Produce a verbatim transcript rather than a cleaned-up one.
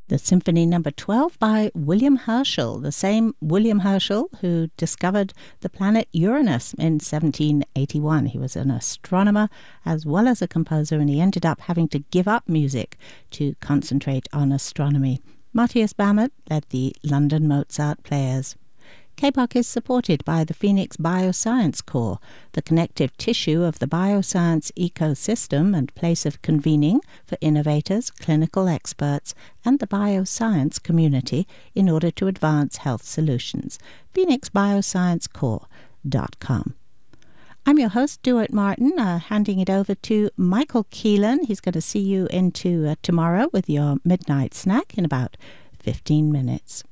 The Symphony Number twelve by William Herschel, the same William Herschel who discovered the planet Uranus in seventeen eighty-one. He was an astronomer as well as a composer, and he ended up having to give up music to concentrate on astronomy. Matthias Bammert led the London Mozart Players. K P O C is supported by the Phoenix Bioscience Core, the connective tissue of the bioscience ecosystem and place of convening for innovators, clinical experts, and the bioscience community in order to advance health solutions. phoenix bioscience core dot com. I'm your host, Stuart Martin, uh, handing it over to Michael Keelan. He's going to see you into uh, tomorrow with your midnight snack in about fifteen minutes.